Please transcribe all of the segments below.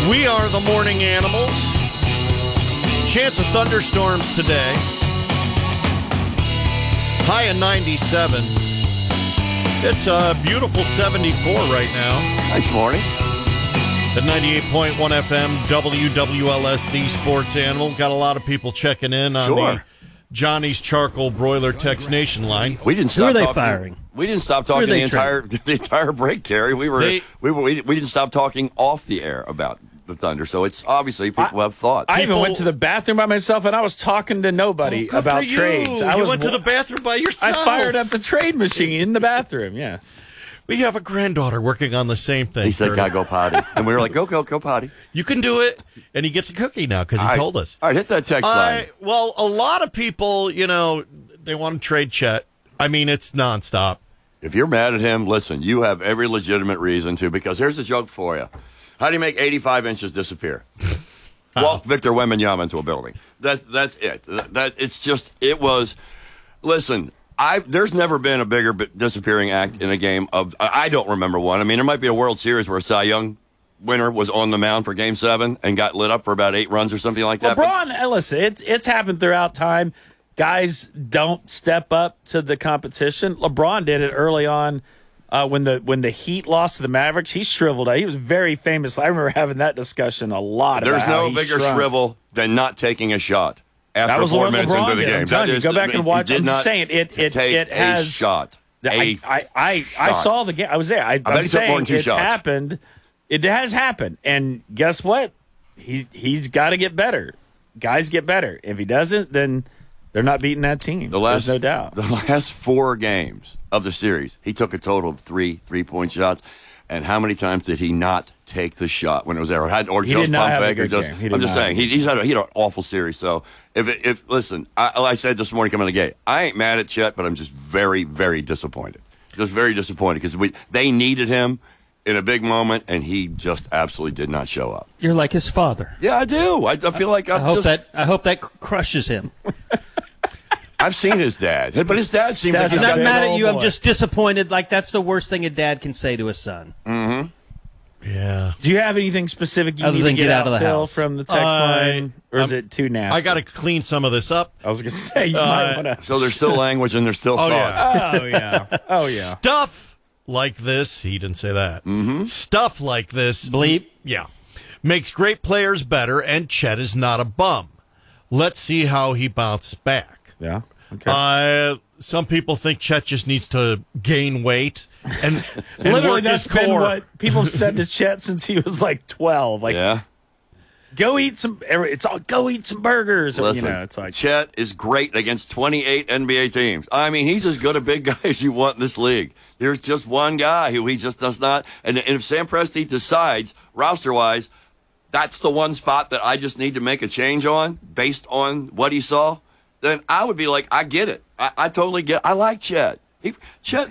We are the morning animals. Chance of thunderstorms today. High of 97. It's a beautiful 74 right now. Nice morning. At 98.1 FM, WWLS, the Sports Animal. Got a lot of people checking in on the Johnny's Charcoal Broiler Text Nation line. We didn't stop Who are they talking. firing? We didn't stop talking the entire break, Terry. We didn't stop talking off the air about the Thunder. So it's obviously people have thoughts. I even went to the bathroom by myself, and I was talking to nobody about trades. You went to the bathroom by yourself. I fired up the trade machine in the bathroom, yes. We have a granddaughter working on the same thing. He said, "Gotta go potty," and we were like, "Go potty." You can do it, and he gets a cookie now because he told us. All right, hit that text line. Well, a lot of people, they want to trade Chet. I mean, it's nonstop. If you're mad at him, listen, you have every legitimate reason to, because here's a joke for you. How do you make 85 inches disappear? Walk Victor Wembanyama into a building. That's it. Listen, there's never been a bigger disappearing act in a game of, I don't remember one. I mean, there might be a World Series where a Cy Young winner was on the mound for Game 7 and got lit up for about 8 runs or something like that. LeBron, listen, it's happened throughout time. Guys don't step up to the competition. LeBron did it early on when the Heat lost to the Mavericks. He shriveled out. He was very famous. I remember having that discussion a lot. There's about how no he bigger shrunk. shrivel than not taking a shot after 4 minutes into the game. I'm telling you, go back and watch. I'm just saying it has a shot. I saw the game. I was there. I'm saying it's happened. It has happened. And guess what? He's got to get better. Guys get better. If he doesn't, then they're not beating that team. There's no doubt. The last 4 games of the series, he took a total of 3 3-point shots. And how many times did he not take the shot when it was there? He did not have a good game. I'm just saying, he had an awful series. So, listen, I said this morning coming to the gate, I ain't mad at Chet, but I'm just very, very disappointed. Just very disappointed because they needed him in a big moment, and he just absolutely did not show up. You're like his father. Yeah, I do. I feel like I hope that crushes him. I've seen his dad, but his dad seems like he's not got mad at you. I'm just disappointed. Like, that's the worst thing a dad can say to his son. Mm-hmm. Yeah. Do you have anything specific you need to get out of the house from the text line, or is it too nasty? I got to clean some of this up. I was going to say you might want to. So there's still language and there's still thoughts. Oh yeah. Stuff like this. He didn't say that. Mm-hmm. Stuff like this. Bleep. Yeah. Makes great players better, and Chet is not a bum. Let's see how he bounces back. Yeah. Okay. Some people think Chet just needs to gain weight and literally work that's his been core. what people have said to Chet since he was like 12. Like, yeah. Go eat some burgers. Listen, it's like Chet is great against 28 NBA teams. I mean, he's as good a big guy as you want in this league. There's just one guy who he just does not. And if Sam Presti decides, roster-wise, that's the one spot that I just need to make a change on based on what he saw, then I would be like, I get it. I totally get it. I like Chet. Chet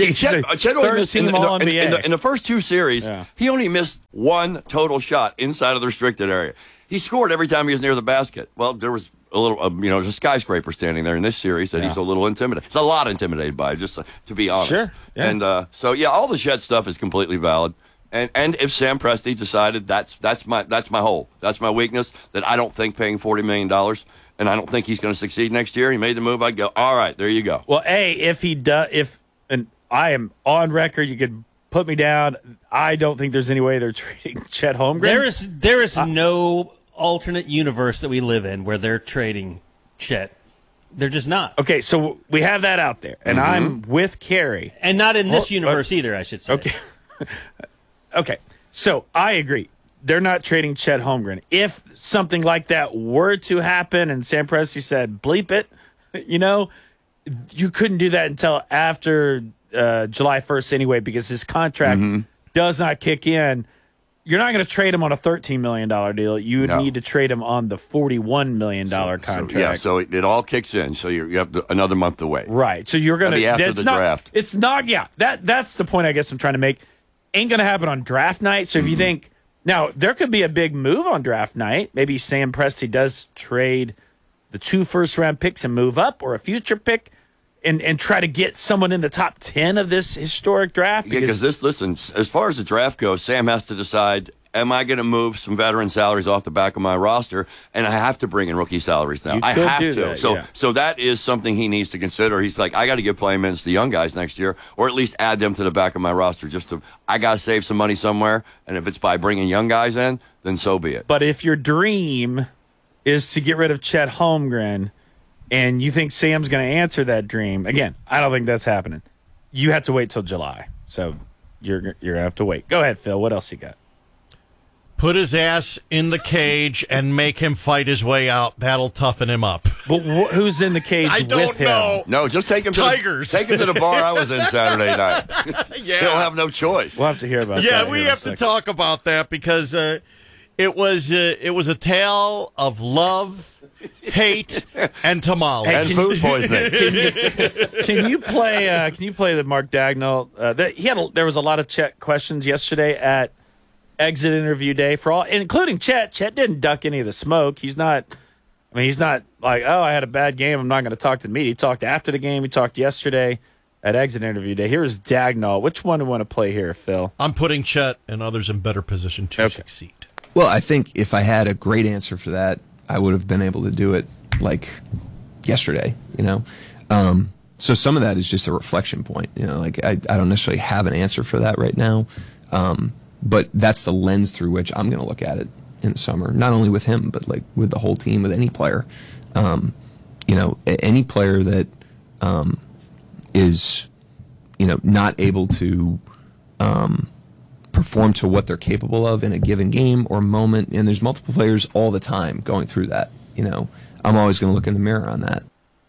only missed in the first 2 series. Yeah. He only missed 1 total shot inside of the restricted area. He scored every time he was near the basket. Well, there was a little, there's a skyscraper standing there in this series that he's a little intimidated. He's a lot intimidated by, just to be honest. Sure. Yeah. And all the Chet stuff is completely valid. And if Sam Presti decided that's my hole, that's my weakness, that I don't think paying $40 million. And I don't think he's going to succeed next year. He made the move. I'd go, all right, there you go. Well, if he does, and I am on record, you could put me down. I don't think there's any way they're trading Chet Holmgren. There is no alternate universe that we live in where they're trading Chet. They're just not. Okay, so we have that out there, and I'm with Carrie. And not in this universe either, I should say. Okay. Okay, so I agree. They're not trading Chet Holmgren. If something like that were to happen and Sam Presti said, bleep it, you couldn't do that until after July 1st anyway because his contract does not kick in. You're not going to trade him on a $13 million deal. You would need to trade him on the $41 million contract. So it all kicks in. So you have another month to wait. Right. So you're going to be after the draft. It's not. Yeah. That's the point I guess I'm trying to make. Ain't going to happen on draft night. So if you think now there could be a big move on draft night. Maybe Sam Presti does trade the 2 first-round picks and move up, or a future pick. And try to get someone in the top 10 of this historic draft? Because listen, as far as the draft goes, Sam has to decide am I going to move some veteran salaries off the back of my roster? And I have to bring in rookie salaries now. I have to. That, so that is something he needs to consider. He's like, I got to give playing minutes to the young guys next year, or at least add them to the back of my roster. I got to save some money somewhere. And if it's by bringing young guys in, then so be it. But if your dream is to get rid of Chet Holmgren, and you think Sam's going to answer that dream, again, I don't think that's happening. You have to wait till July. So you're going to have to wait. Go ahead, Phil. What else you got? Put his ass in the cage and make him fight his way out. That'll toughen him up. But who's in the cage I don't with him? know. No, just take him Tigers. Take him to the bar I was in Saturday night. Yeah. He'll have no choice. We'll have to hear about that. Yeah, here we in a have to second. talk about that because it was a tale of love, hate, and tamales. And food poisoning. Can you play the Mark Dagnall? There was a lot of Chet questions yesterday at exit interview day for all, including Chet. Chet didn't duck any of the smoke. He's not like, oh, I had a bad game, I'm not going to talk to the media. He talked after the game. He talked yesterday at exit interview day. Here's Dagnall. Which one do you want to play here, Phil? I'm putting Chet and others in better position to succeed. Well, I think if I had a great answer for that, I would have been able to do it like yesterday, So some of that is just a reflection point, like I don't necessarily have an answer for that right now. But that's the lens through which I'm going to look at it in the summer, not only with him, but like with the whole team, with any player. Any player that is, not able to perform to what they're capable of in a given game or moment. And there's multiple players all the time going through that. I'm always going to look in the mirror on that.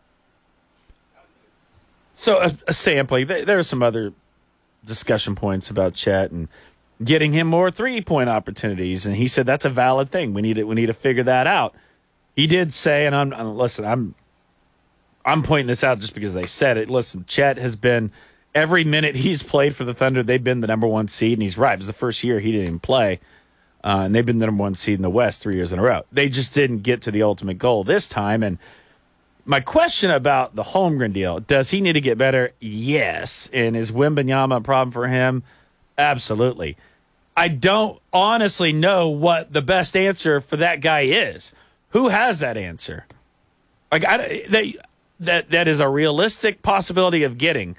So a sampling. There are some other discussion points about Chet and getting him more 3-point opportunities, and he said that's a valid thing. We need to figure that out. He did say, and I'm pointing this out just because they said it. Listen, Chet has been every minute he's played for the Thunder, they've been the number one seed, and he's right. It was the first year he didn't even play, and they've been the number one seed in the West 3 years in a row. They just didn't get to the ultimate goal this time. And my question about the Holmgren deal, does he need to get better? Yes. And is Wembanyama a problem for him? Absolutely. I don't honestly know what the best answer for that guy is. Who has that answer? Like that is a realistic possibility of getting.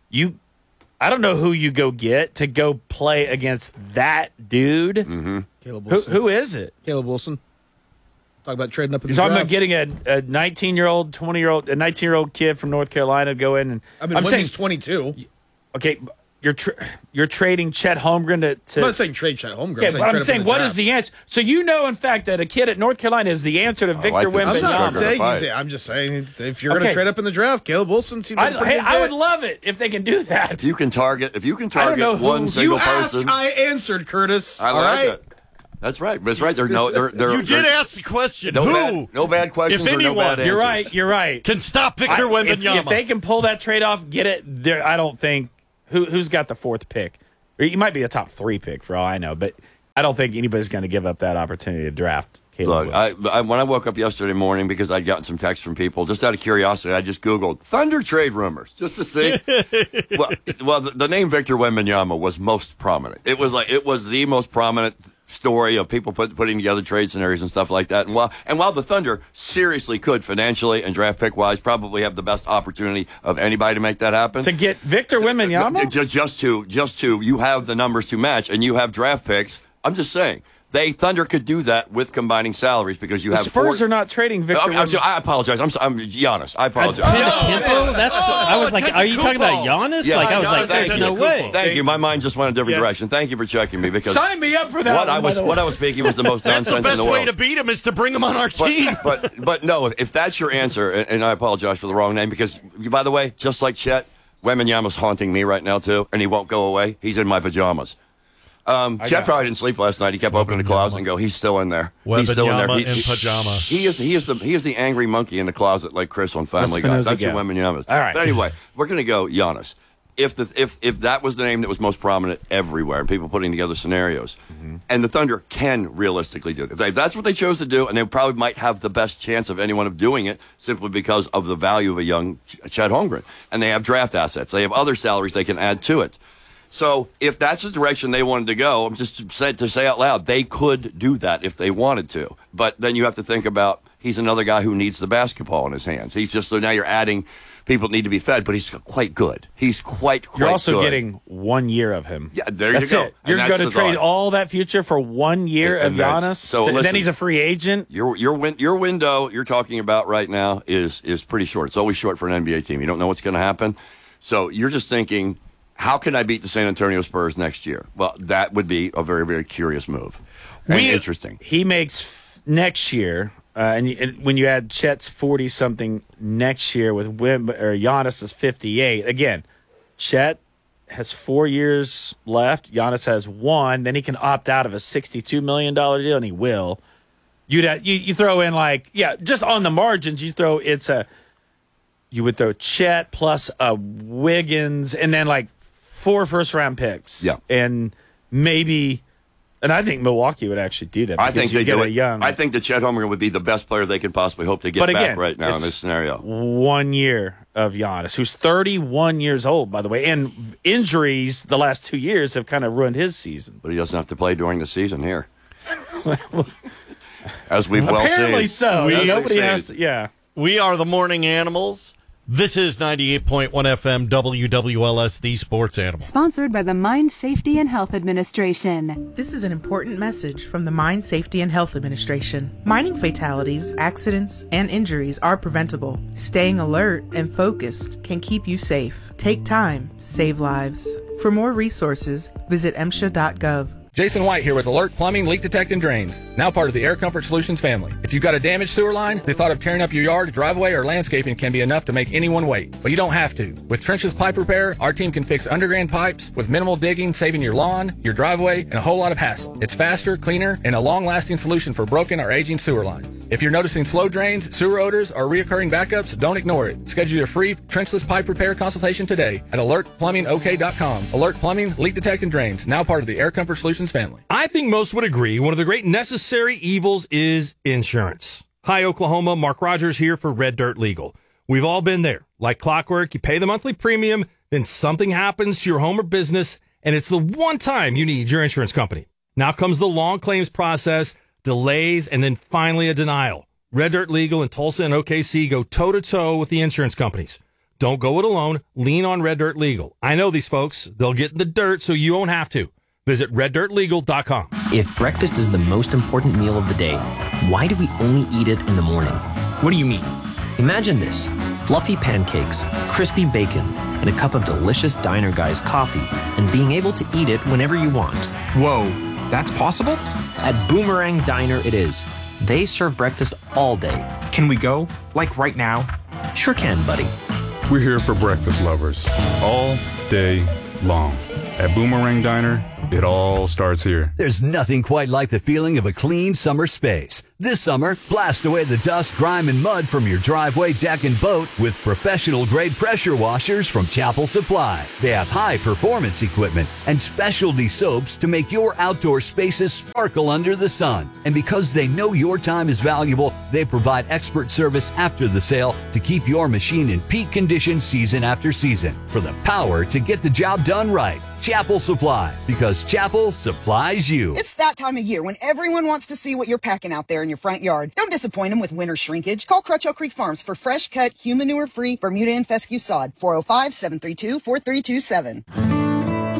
I don't know who you go get to go play against that dude. Mm-hmm. Caleb Wilson. Who is it? Caleb Wilson. Talk about trading up in the You're talking draft. about getting a 19-year-old, 20-year-old, a 19-year-old kid from North Carolina to go in and. I'm saying he's 22. Okay, you're trading Chet Holmgren to. I'm not saying trade Chet Holmgren. Okay, but I'm saying what is the answer? So in fact, that a kid at North Carolina is the answer to Victor like this. Wembanyama. I'm just saying if you're going to trade up in the draft, Caleb Wilson seems like a pretty good I would bet. love it if they can do that. If you can target know one single You asked, person, I answered, Curtis. I all like right? it. That's right. That's right. There You did ask the question. Who? No bad questions. If or no anyone, bad answers. You're right. Can stop Victor Wembanyama? If they can pull that trade off, get it. I don't think who's got the fourth pick. Or he might be a top 3 pick for all I know, but I don't think anybody's going to give up that opportunity to draft Caleb Look, Wilson. when I woke up yesterday morning, because I'd gotten some texts from people, just out of curiosity, I just Googled Thunder trade rumors just to see. well, the name Victor Wembanyama was most prominent. It was the most prominent story of people putting together trade scenarios and stuff like that. And while the Thunder seriously could financially and draft pick wise probably have the best opportunity of anybody to make that happen, to get Victor Wembanyama, just to you have the numbers to match and you have draft picks. I'm just saying. Thunder could do that with combining salaries because you have Spurs are not trading Victor Wembanyama. I apologize. I'm Giannis. I apologize. I was like, are you talking about Giannis? Yeah, I was like, there's no way. Thank you. My mind just went a different direction. Thank you for checking me because Sign me up for that. What I was speaking was the most That's nonsense the in the best world. way to beat him is to bring him on our team. But no, if that's your answer, and I apologize for the wrong name because, by the way, just like Chet, Wembanyama's haunting me right now too, and he won't go away. He's in my pajamas. Chet probably didn't sleep last night. He kept opening the closet and go, he's still in there. He's still in there. Wembanyama in pajama. He is the angry monkey in the closet like Chris on Family Guy. That's who Wembanyama is. All right. But anyway, we're going to go Giannis. If that was the name that was most prominent everywhere and people putting together scenarios, and the Thunder can realistically do it. If that's what they chose to do, and they probably might have the best chance of anyone of doing it simply because of the value of a young Chet Holmgren. And they have draft assets. They have other salaries they can add to it. So if that's the direction they wanted to go, I'm just to say out loud, they could do that if they wanted to. But then you have to think about he's another guy who needs the basketball in his hands. He's just, so now you're adding people that need to be fed, but he's quite good. He's quite You're also good. getting 1 year of him. Yeah, there that's you go. It. You're going to trade all that future for 1 year of Giannis? So listen, then he's a free agent? Your window you're talking about right now is pretty short. It's always short for an NBA team. You don't know what's going to happen. So you're just thinking, how can I beat the San Antonio Spurs next year? Well, that would be a very, very curious move. And interesting. He makes next year, and when you add Chet's 40-something next year with Giannis is 58. Again, Chet has 4 years left. Giannis has 1. Then he can opt out of a $62 million deal, and he will. You throw in just on the margins, you would throw Chet plus a Wiggins and then 4 first-round picks. Yeah. And maybe – and I think Milwaukee would actually do that. I think they do it. Young, I think that Chet Holmgren would be the best player they could possibly hope to get back right now in this scenario. 1 year of Giannis, who's 31 years old, by the way. And injuries the last 2 years have kind of ruined his season. But he doesn't have to play during the season here. As we've well seen. Apparently so. Nobody has to, yeah. We are the Morning Animals. This is 98.1 FM WWLS, the Sports Animal. Sponsored by the Mine Safety and Health Administration. This is an important message from the Mine Safety and Health Administration. Mining fatalities, accidents, and injuries are preventable. Staying alert and focused can keep you safe. Take time, save lives. For more resources, visit MSHA.gov. Jason White here with Alert Plumbing, Leak Detect, and Drains, now part of the Air Comfort Solutions family. If you've got a damaged sewer line, the thought of tearing up your yard, driveway, or landscaping can be enough to make anyone wait. But you don't have to. With Trenches Pipe Repair, our team can fix underground pipes with minimal digging, saving your lawn, your driveway, and a whole lot of hassle. It's faster, cleaner, and a long-lasting solution for broken or aging sewer lines. If you're noticing slow drains, sewer odors, or reoccurring backups, don't ignore it. Schedule your free trenchless pipe repair consultation today at alertplumbingok.com. Alert Plumbing, Leak Detect, and Drains, now part of the Air Comfort Solutions family. I think most would agree one of the great necessary evils is insurance. Hi, Oklahoma. Mark Rogers here for Red Dirt Legal. We've all been there. Like clockwork, you pay the monthly premium, then something happens to your home or business, and it's the one time you need your insurance company. Now comes the long claims process, delays, and then finally a denial. Red Dirt Legal in Tulsa and OKC go toe-to-toe with the insurance companies. Don't go it alone. Lean on Red Dirt Legal. I know these folks. They'll get in the dirt so you won't have to. Visit reddirtlegal.com. If breakfast is the most important meal of the day, why do we only eat it in the morning? What do you mean? Imagine this: fluffy pancakes, crispy bacon, and a cup of delicious Diner Guys coffee, and being able to eat it whenever you want. Whoa, that's possible? At Boomerang Diner it is. They serve breakfast all day. Can we go? Like right now? Sure can, buddy. We're here for breakfast lovers all day long. At Boomerang Diner, it all starts here. There's nothing quite like the feeling of a clean summer space. This summer, blast away the dust, grime, and mud from your driveway, deck, and boat with professional-grade pressure washers from Chapel Supply. They have high-performance equipment and specialty soaps to make your outdoor spaces sparkle under the sun. And because they know your time is valuable, they provide expert service after the sale to keep your machine in peak condition season after season. For the power to get the job done right, Chapel Supply, because Chapel supplies you. It's that time of year when everyone wants to see what you're packing out there in your front yard. Don't disappoint them with winter shrinkage. Call Crutcho Creek Farms for fresh cut, human manure-free Bermuda and fescue sod. 405-732-4327.